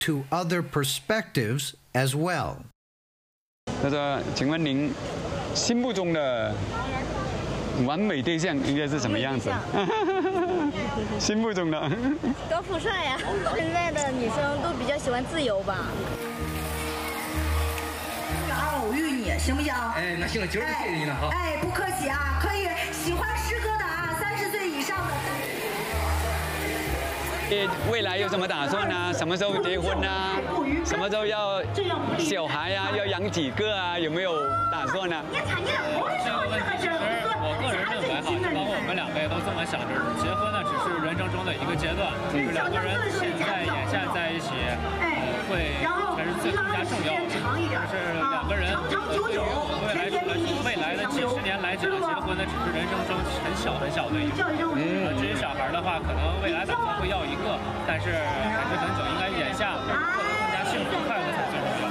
to other perspectives as well. 他说：“请问您心目中的完美对象应该是什么样子？心目中的高富帅呀！现在的女生都比较喜欢自由吧。 偶遇你行不行？ 哎，那行了，今儿就谢谢你了哈。 哎，不客气啊，可以喜欢师哥的啊，30岁以上的。 未来有什么打算呢？什么时候结婚呢？什么时候要小孩呀？要养几个啊？有没有打算呢？” 这个问题其实我个人认为哈，就包括我们2位都这么想着，结婚呢只是人生中的一个阶段，就是2个人现在眼下在一起，会才是更加重要的。就是2个人对于我们未来的几十年来讲，结婚呢只是人生中很小的一步。至于小孩的话，可能未来打算会要1个，但是还是很久，应该眼下过得更加幸福快乐才最重要。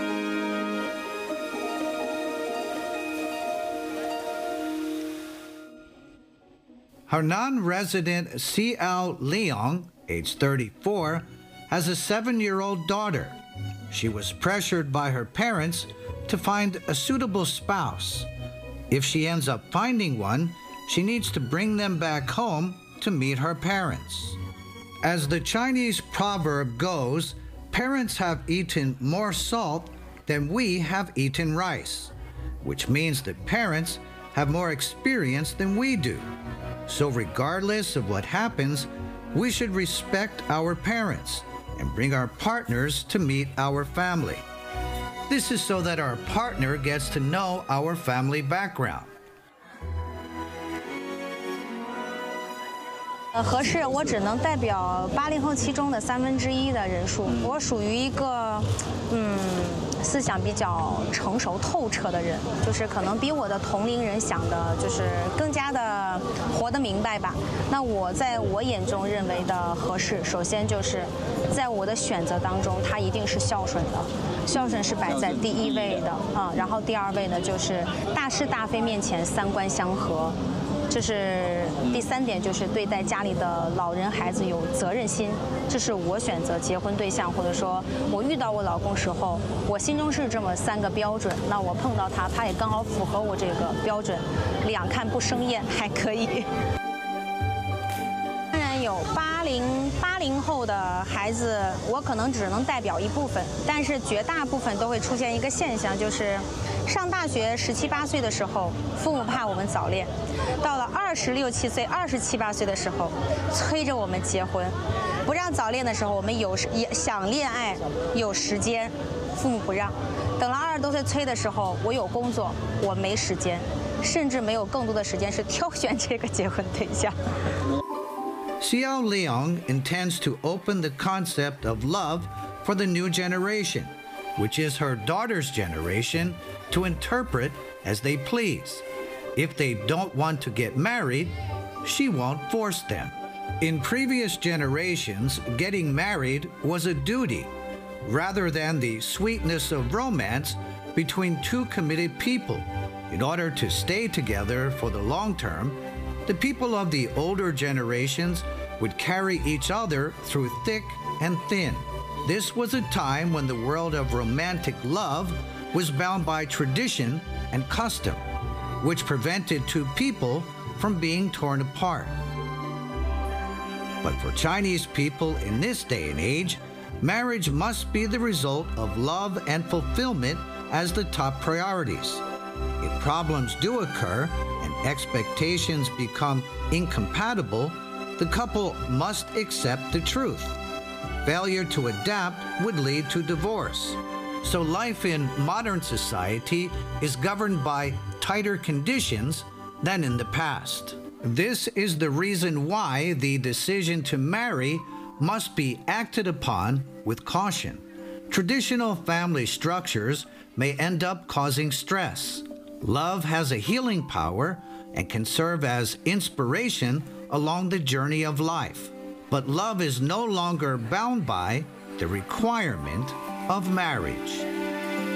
Our non-resident Xiao Liang, age 34, has a 7-year-old daughter. She was pressured by her parents to find a suitable spouse. If she ends up finding one, she needs to bring them back home to meet her parents. As the Chinese proverb goes, parents have eaten more salt than we have eaten rice, which means that parents have more experience than we do. So regardless of what happens, we should respect our parents and bring our partners to meet our family. This is so that our partner gets to know our family background. 合适，我只能代表80后其中的1/3的人数。我属于一个，思想比较成熟透彻的人，就是可能比我的同龄人想的，就是更加的活得明白吧。那我在我眼中认为的合适，首先就是在我的选择当中，他一定是孝顺的，孝顺是摆在第1位的啊。然后第2位呢，就是大是大非面前3观相合。这是第3点，就是对待家里的老人孩子有责任心。这是我选择结婚对象，或者说我遇到我老公时候，我心中是这么3个标准。那我碰到他，他也刚好符合我这个标准，两看不生厌，还可以。当然有80后的孩子，我可能只能代表一部分，但是绝大部分都会出现一个现象，就是上大学17、18岁的时候，父母怕我们早恋；到了26、27岁、27、28岁的时候，催着我们结婚；不让早恋的时候，我们也想恋爱，有时间，父母不让；等了20多岁催的时候，我有工作，我没时间，甚至没有更多的时间是挑选这个结婚对象。 Xiao Liang intends to open the concept of love for the new generation, which is her daughter's generation, to interpret as they please. If they don't want to get married, she won't force them. In previous generations, getting married was a duty, rather than the sweetness of romance between 2 committed people. In order to stay together for the long term, the people of the older generations would carry each other through thick and thin. This was a time when the world of romantic love was bound by tradition and custom, which prevented 2 people from being torn apart. But for Chinese people in this day and age, marriage must be the result of love and fulfillment as the top priorities. If problems do occur and expectations become incompatible, the couple must accept the truth. Failure to adapt would lead to divorce. So life in modern society is governed by tighter conditions than in the past. This is the reason why the decision to marry must be acted upon with caution. Traditional family structures may end up causing stress. Love has a healing power and can serve as inspiration along the journey of life. But love is no longer bound by the requirement of marriage.